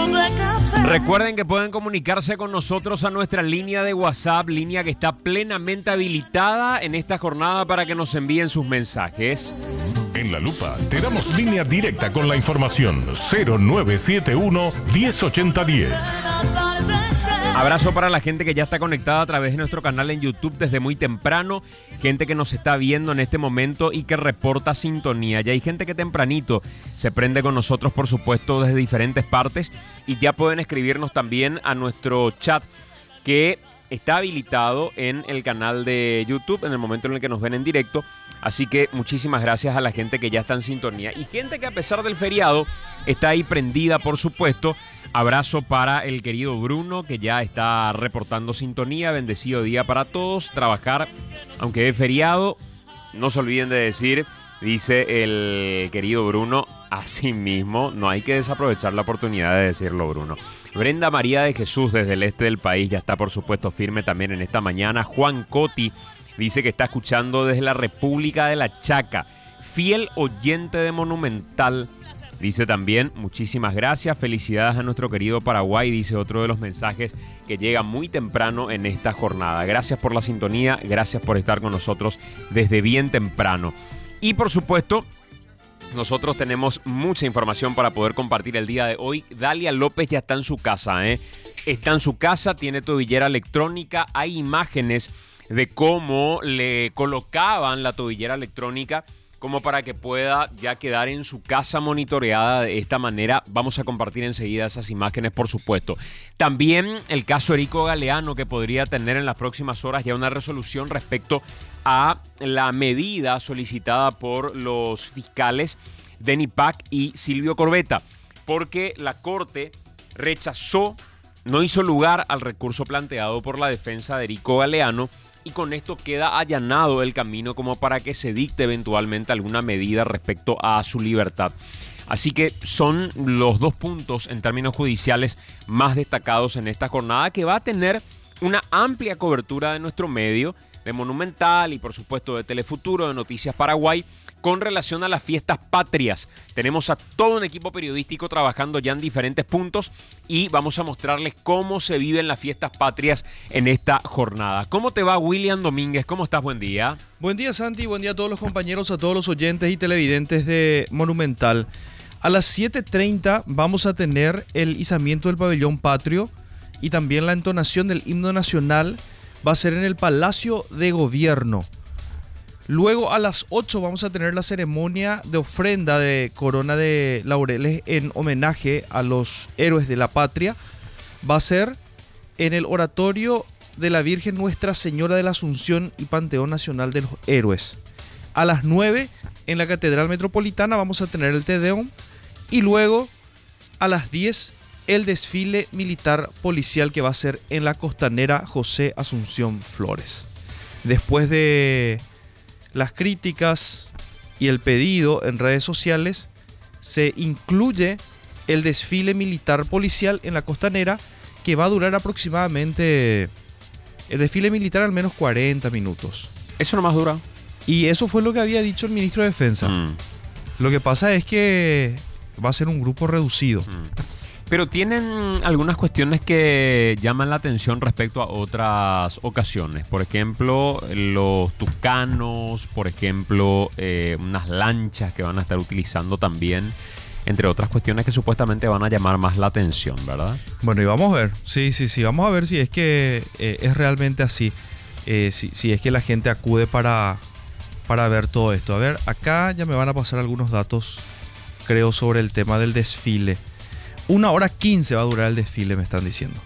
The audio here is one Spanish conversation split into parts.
Recuerden que pueden comunicarse con nosotros a nuestra línea de WhatsApp, línea que está plenamente habilitada en esta jornada para que nos envíen sus mensajes. En La Lupa te damos línea directa con la información 0971 108010. Abrazo para la gente que ya está conectada a través de nuestro canal en YouTube desde muy temprano, gente que nos está viendo en este momento y que reporta sintonía. Ya hay gente que tempranito se prende con nosotros, por supuesto, desde diferentes partes, y ya pueden escribirnos también a nuestro chat que está habilitado en el canal de YouTube en el momento en el que nos ven en directo. Así que muchísimas gracias a la gente que ya está en sintonía y gente que a pesar del feriado está ahí prendida, por supuesto. Abrazo para el querido Bruno, que ya está reportando sintonía. Bendecido día para todos. Trabajar, aunque es feriado, no se olviden de decir, dice el querido Bruno, así mismo, no hay que desaprovechar la oportunidad de decirlo, Bruno. Brenda María de Jesús, desde el este del país, ya está, por supuesto, firme también en esta mañana. Juan Coti dice que está escuchando desde la República de la Chaca. Fiel oyente de Monumental. Dice también, muchísimas gracias, felicidades a nuestro querido Paraguay, dice otro de los mensajes que llega muy temprano en esta jornada. Gracias por la sintonía, gracias por estar con nosotros desde bien temprano. Y por supuesto, nosotros tenemos mucha información para poder compartir el día de hoy. Dalia López ya está en su casa, Está en su casa, tiene tobillera electrónica, hay imágenes de cómo le colocaban la tobillera electrónica como para que pueda ya quedar en su casa monitoreada de esta manera. Vamos a compartir enseguida esas imágenes, por supuesto. También el caso Erico Galeano, que podría tener en las próximas horas ya una resolución respecto a la medida solicitada por los fiscales Denny Pac y Silvio Corbetta, porque la Corte rechazó, no hizo lugar al recurso planteado por la defensa de Erico Galeano, y con esto queda allanado el camino como para que se dicte eventualmente alguna medida respecto a su libertad. Así que son los dos puntos en términos judiciales más destacados en esta jornada, que va a tener una amplia cobertura de nuestro medio, de Monumental y por supuesto de Telefuturo, de Noticias Paraguay, con relación a las fiestas patrias. Tenemos a todo un equipo periodístico trabajando ya en diferentes puntos y vamos a mostrarles cómo se viven las fiestas patrias en esta jornada. ¿Cómo te va, William Domínguez? ¿Cómo estás? Buen día. Buen día, Santi. Buen día a todos los compañeros, a todos los oyentes y televidentes de Monumental. A las 7:30 vamos a tener el izamiento del pabellón patrio y también la entonación del himno nacional. Va a ser en el Palacio de Gobierno. Luego a las 8 vamos a tener la ceremonia de ofrenda de corona de laureles en homenaje a los héroes de la patria. Va a ser en el oratorio de la Virgen Nuestra Señora de la Asunción y Panteón Nacional de los Héroes. A las 9 en la Catedral Metropolitana vamos a tener el Te Deum. Y luego a las 10 el desfile militar policial que va a ser en la Costanera José Asunción Flores. Después de las críticas y el pedido en redes sociales, se incluye el desfile militar policial en la Costanera, que va a durar aproximadamente, el desfile militar, al menos 40 minutos. Eso nomás dura. Y eso fue lo que había dicho el ministro de Defensa. Lo que pasa es que va a ser un grupo reducido. Pero tienen algunas cuestiones que llaman la atención respecto a otras ocasiones. Por ejemplo, los tucanos, por ejemplo, unas lanchas que van a estar utilizando también, entre otras cuestiones que supuestamente van a llamar más la atención, ¿verdad? Bueno, y vamos a ver. Sí. Vamos a ver si es que es realmente así. Si es que la gente acude para ver todo esto. A ver, acá ya me van a pasar algunos datos, creo, sobre el tema del desfile. 1:15 va a durar el desfile, me están diciendo.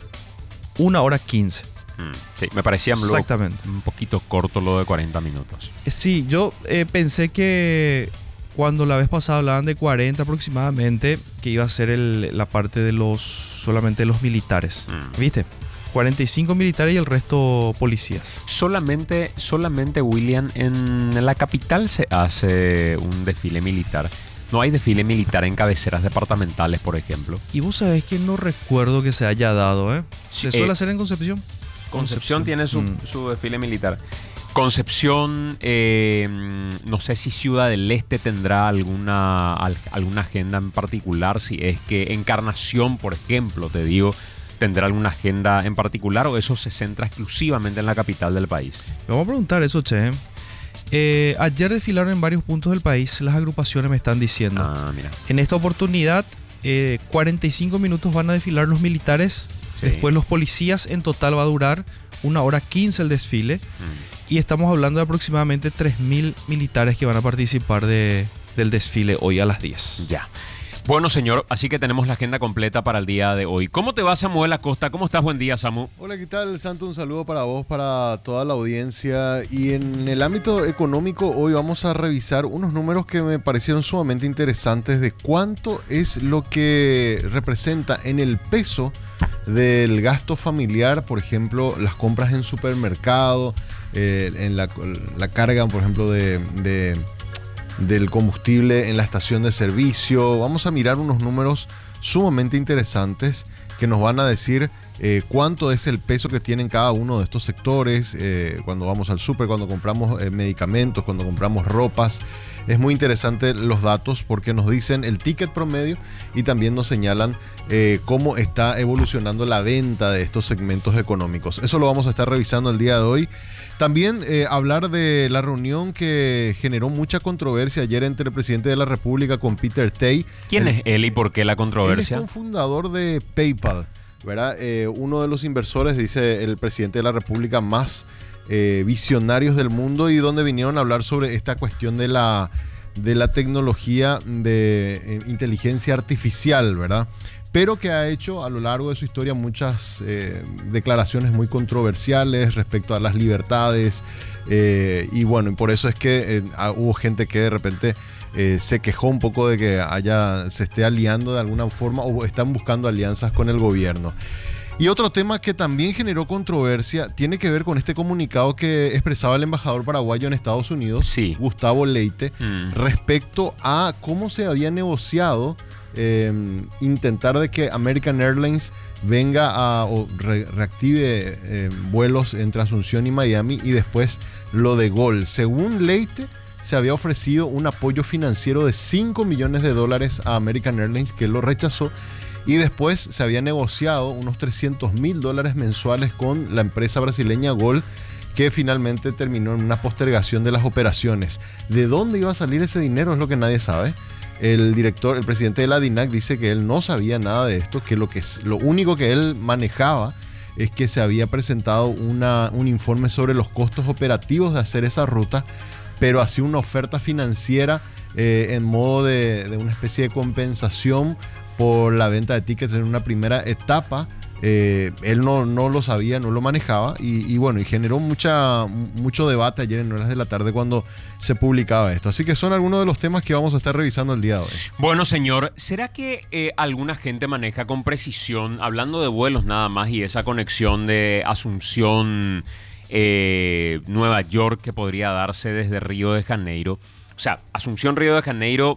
1:15. Sí, me parecía exactamente un poquito corto lo de 40 minutos. Sí, yo pensé que cuando la vez pasada hablaban de 40 aproximadamente, que iba a ser la parte de solamente los militares. ¿Viste? 45 militares y el resto policías. Solamente, William, en la capital se hace un desfile militar. No hay desfile militar en cabeceras departamentales, por ejemplo. Y vos sabés que no recuerdo que se haya dado, ¿eh? ¿Se suele hacer en Concepción? Concepción tiene su desfile militar. Concepción, no sé si Ciudad del Este tendrá alguna agenda en particular, si es que Encarnación, por ejemplo, te digo, tendrá alguna agenda en particular o eso se centra exclusivamente en la capital del país. Vamos a preguntar eso, che. Ayer desfilaron en varios puntos del país, las agrupaciones me están diciendo. Mira. En esta oportunidad, 45 minutos van a desfilar los militares, después los policías. En total va a durar 1h15 el desfile. Y estamos hablando de aproximadamente 3.000 militares que van a participar del desfile hoy a las 10. Ya. Bueno, señor, así que tenemos la agenda completa para el día de hoy. ¿Cómo te va, Samuel Acosta? ¿Cómo estás? Buen día, Samu. Hola, ¿qué tal, Santo? Un saludo para vos, para toda la audiencia. Y en el ámbito económico, hoy vamos a revisar unos números que me parecieron sumamente interesantes de cuánto es lo que representa en el peso del gasto familiar, por ejemplo, las compras en supermercado, en la carga, por ejemplo, del combustible en la estación de servicio. Vamos a mirar unos números sumamente interesantes que nos van a decir cuánto es el peso que tienen cada uno de estos sectores, cuando vamos al súper, cuando compramos medicamentos, cuando compramos ropas. Es muy interesante los datos porque nos dicen el ticket promedio y también nos señalan cómo está evolucionando la venta de estos segmentos económicos. Eso lo vamos a estar revisando el día de hoy. También hablar de la reunión que generó mucha controversia ayer entre el presidente de la República con Peter Thiel. ¿Quién es él y por qué la controversia? Él es cofundador de PayPal, ¿verdad? Uno de los inversores, dice el presidente de la República, más visionarios del mundo, y donde vinieron a hablar sobre esta cuestión de la tecnología de inteligencia artificial, ¿verdad? Pero que ha hecho a lo largo de su historia muchas declaraciones muy controversiales respecto a las libertades, y bueno, y por eso es que hubo gente que de repente se quejó un poco de que se esté aliando de alguna forma o están buscando alianzas con el gobierno. Y otro tema que también generó controversia tiene que ver con este comunicado que expresaba el embajador paraguayo en Estados Unidos, sí, Gustavo Leite, respecto a cómo se había negociado intentar de que American Airlines venga o reactive vuelos entre Asunción y Miami, y después lo de Gol. Según Leite, se había ofrecido un apoyo financiero de $5 millones a American Airlines, que lo rechazó, y después se había negociado unos $300,000 mensuales con la empresa brasileña Gol, que finalmente terminó en una postergación de las operaciones. ¿De dónde iba a salir ese dinero? Es lo que nadie sabe. El presidente de la DINAC dice que él no sabía nada de esto, que lo único que él manejaba es que se había presentado un informe sobre los costos operativos de hacer esa ruta, pero así una oferta financiera en modo de una especie de compensación por la venta de tickets en una primera etapa. Él no lo sabía, no lo manejaba, y bueno, y generó mucho debate ayer en horas de la tarde cuando se publicaba esto. Así que son algunos de los temas que vamos a estar revisando el día de hoy. Bueno, señor, ¿será que alguna gente maneja con precisión, hablando de vuelos nada más y esa conexión de Asunción, Nueva York, que podría darse desde Río de Janeiro? O sea, Asunción, Río de Janeiro,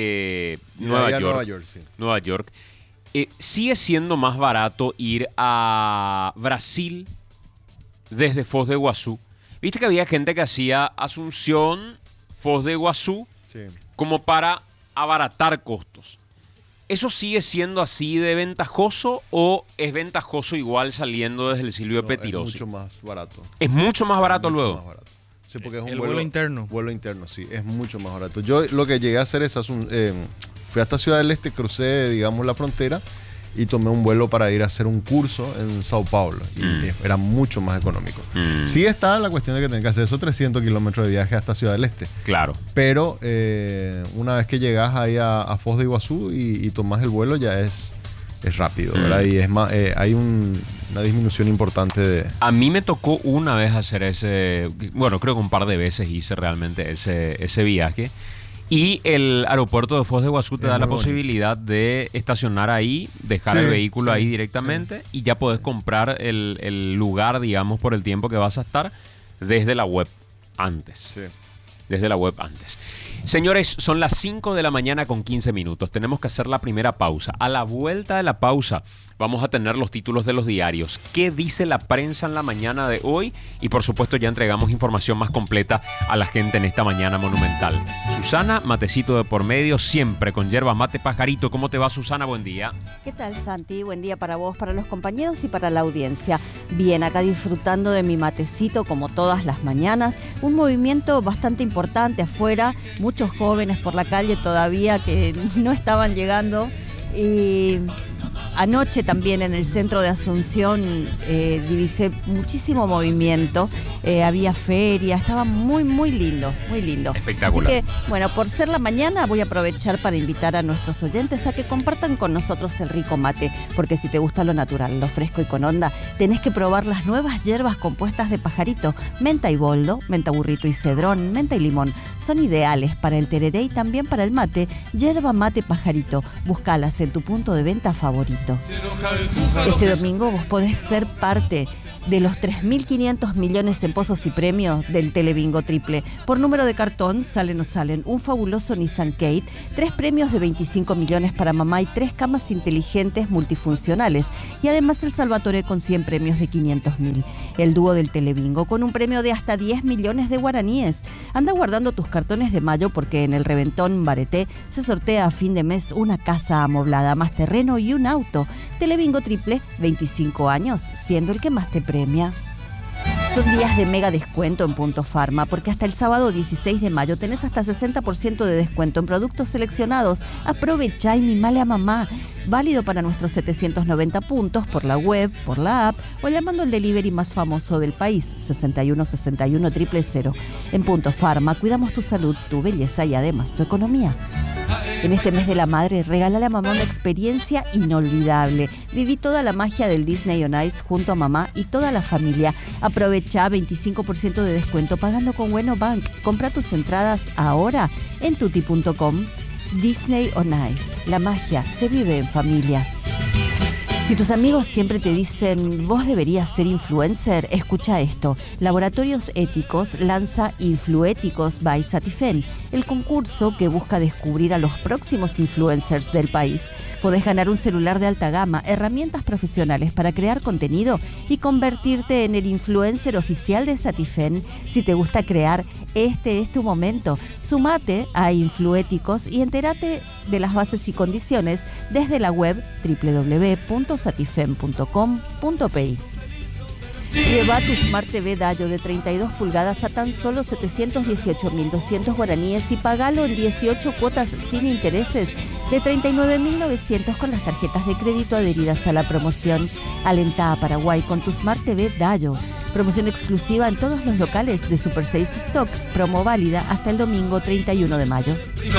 Nueva York, sí. Nueva York. ¿Sigue siendo más barato ir a Brasil desde Foz de Iguazú? Viste que había gente que hacía Asunción, Foz de Iguazú, sí, como para abaratar costos. ¿Eso sigue siendo así de ventajoso o es ventajoso igual saliendo desde el Silvio Pettirossi? Es mucho más barato. ¿Es mucho más barato luego? Más barato. Sí, porque es un vuelo interno. Vuelo interno, sí, es mucho más barato. Yo lo que llegué a hacer es fui hasta Ciudad del Este, crucé, digamos, la frontera y tomé un vuelo para ir a hacer un curso en Sao Paulo. Y era mucho más económico. Sí está la cuestión de que tenés que hacer esos 300 kilómetros de viaje hasta Ciudad del Este. Claro. Pero una vez que llegas ahí a Foz de Iguazú y tomás el vuelo, ya es rápido, ¿verdad? Y es más, hay una disminución importante de... A mí me tocó una vez hacer bueno, creo que un par de veces hice realmente ese viaje. Y el aeropuerto de Foz de Iguazú te da la posibilidad de estacionar ahí, dejar el vehículo ahí directamente, y ya podés comprar el lugar, digamos, por el tiempo que vas a estar desde la web antes. Sí. Desde la web antes. Señores, son las 5 de la mañana con 15 minutos. Tenemos que hacer la primera pausa. A la vuelta de la pausa vamos a tener los títulos de los diarios. ¿Qué dice la prensa en la mañana de hoy? Y por supuesto ya entregamos información más completa a la gente en esta mañana monumental. Susana, matecito de por medio, siempre con yerba mate pajarito. ¿Cómo te va, Susana? Buen día. ¿Qué tal, Santi? Buen día para vos, para los compañeros y para la audiencia. Bien, acá disfrutando de mi matecito como todas las mañanas. Un movimiento bastante importante afuera, muchos jóvenes por la calle todavía que no estaban llegando. Y anoche también en el centro de Asunción divisé muchísimo movimiento, había feria, estaba muy lindo, muy lindo. Espectacular. Así que, bueno, por ser la mañana voy a aprovechar para invitar a nuestros oyentes a que compartan con nosotros el rico mate, porque si te gusta lo natural, lo fresco y con onda, tenés que probar las nuevas hierbas compuestas de pajarito, menta y boldo, menta burrito y cedrón, menta y limón. Son ideales para el tereré y también para el mate. Yerba mate pajarito, búscalas en tu punto de venta favorito. Este domingo vos podés ser parte de los 3.500 millones en pozos y premios del Telebingo Triple. Por número de cartón, salen o salen un fabuloso Nissan Kate, 3 premios de 25 millones para mamá y 3 camas inteligentes multifuncionales. Y además el Salvatore con 100 premios de 500.000. El dúo del Telebingo con un premio de hasta 10 millones de guaraníes. Anda guardando tus cartones de mayo porque en el Reventón Bareté se sortea a fin de mes una casa amoblada, más terreno y un auto. Telebingo Triple, 25 años, siendo el que más te premia. Son días de mega descuento en Punto Pharma, porque hasta el sábado 16 de mayo tenés hasta 60% de descuento en productos seleccionados. Aprovechá y mimale a mamá. Válido para nuestros 790 puntos por la web, por la app o llamando al delivery más famoso del país, 61 61 000. En Punto Pharma cuidamos tu salud, tu belleza y además tu economía. En este mes de la madre, regálale a mamá una experiencia inolvidable. Viví toda la magia del Disney on Ice junto a mamá y toda la familia. Aprovecha 25% de descuento pagando con Bueno Bank. Compra tus entradas ahora en tuti.com. Disney on Ice. La magia se vive en familia. Si tus amigos siempre te dicen, vos deberías ser influencer, escucha esto. Laboratorios Éticos lanza Influéticos by Satifen, el concurso que busca descubrir a los próximos influencers del país. Podés ganar un celular de alta gama, herramientas profesionales para crear contenido y convertirte en el influencer oficial de Satifen. Si te gusta crear, este es tu momento. Sumate a Influéticos y entérate de las bases y condiciones desde la web www.satifen.com.pi. Lleva tu Smart TV Dayo de 32 pulgadas a tan solo 718.200 guaraníes y pagalo en 18 cuotas sin intereses de 39.900 con las tarjetas de crédito adheridas a la promoción. Alentá a Paraguay con tu Smart TV Dayo. Promoción exclusiva en todos los locales de Super 6 Stock. Promo válida hasta el domingo 31 de mayo.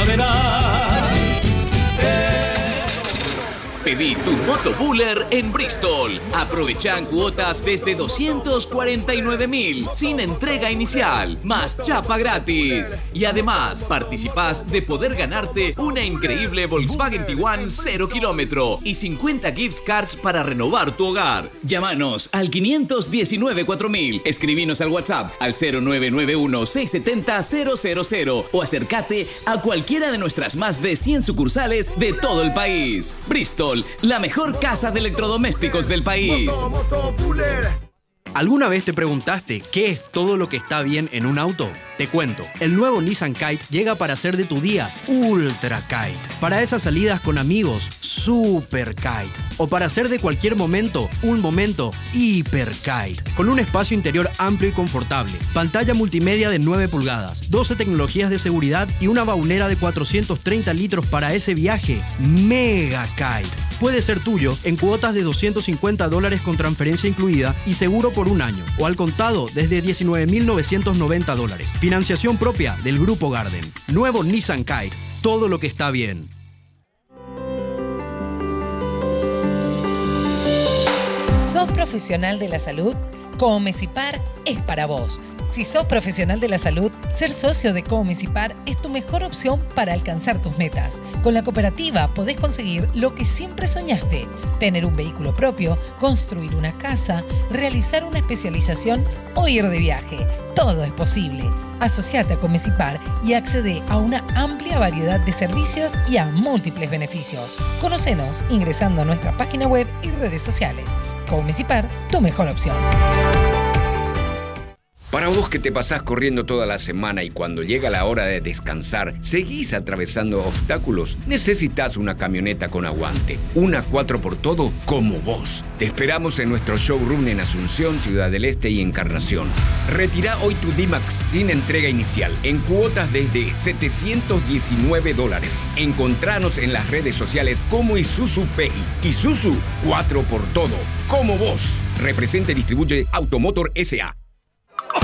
Pedí tu motobuller en Bristol. Aprovechan cuotas desde 249.000 sin entrega inicial, más chapa gratis. Y además participás de poder ganarte una increíble Volkswagen Tiguan 0 kilómetro y 50 gift cards para renovar tu hogar. Llámanos al 519-4000. Escribinos al WhatsApp al 0991-670-000 o acércate a cualquiera de nuestras más de 100 sucursales de todo el país. Bristol, la mejor casa de electrodomésticos del país. ¿Alguna vez te preguntaste qué es todo lo que está bien en un auto? Te cuento, el nuevo Nissan Kite llega para hacer de tu día Ultra Kite. Para esas salidas con amigos, Super Kite. O para hacer de cualquier momento, un momento Hiper Kite. Con un espacio interior amplio y confortable, pantalla multimedia de 9 pulgadas, 12 tecnologías de seguridad y una baulera de 430 litros para ese viaje Mega Kite. Puede ser tuyo en cuotas de $250 con transferencia incluida y seguro por un año, o al contado desde $19.990. Financiación propia del Grupo Garden. Nuevo Nissan Kite. Todo lo que está bien. ¿Sos profesional de la salud? Como Mesipar, es para vos. Si sos profesional de la salud, ser socio de Comecipar es tu mejor opción para alcanzar tus metas. Con la cooperativa podés conseguir lo que siempre soñaste: tener un vehículo propio, construir una casa, realizar una especialización o ir de viaje. Todo es posible. Asociate a Comecipar y accede a una amplia variedad de servicios y a múltiples beneficios. Conocenos ingresando a nuestra página web y redes sociales. Comecipar, tu mejor opción. Para vos que te pasás corriendo toda la semana y cuando llega la hora de descansar seguís atravesando obstáculos, necesitas una camioneta con aguante. Una 4x como vos. Te esperamos en nuestro showroom en Asunción, Ciudad del Este y Encarnación. Retirá hoy tu D-Max sin entrega inicial, en cuotas desde $719. Encontranos en las redes sociales como Isuzu Pay. Isuzu 4x como vos. Representa y distribuye Automotor S.A.